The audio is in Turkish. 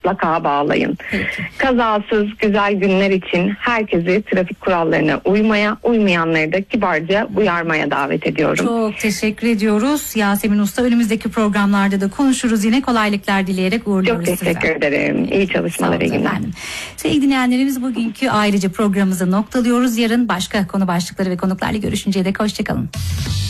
mutlaka bağlayın. Peki. Kazasız güzel günler için herkesi trafik kurallarına uymayanları da kibarca uyarmaya davet ediyorum. Çok teşekkür ediyoruz Yasemin Usta. Önümüzdeki programlarda da konuşuruz. Yine kolaylıklar dileyerek uğurluyoruz Çok teşekkür ederim. İyi çalışmalar, iyi günler. Sevgili dinleyenlerimiz, bugünkü ayrıca programımızı noktalıyoruz. Yarın başka konu başlıkları ve konuklarla görüşünceye dek hoşçakalın.